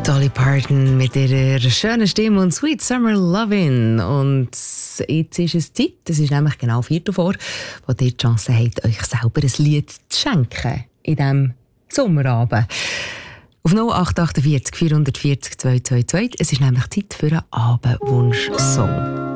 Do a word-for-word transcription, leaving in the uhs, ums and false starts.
Dolly Parton mit ihrer schönen Stimme und Sweet Summer Lovin'. Und jetzt ist es Zeit, es ist nämlich genau Viertel vor, wo ihr die Chance habt, euch selber ein Lied zu schenken in diesem Sommerabend. Auf null acht acht vier vier vier null zwei zwei zwei. Es ist nämlich Zeit für einen Abendwunsch-Song.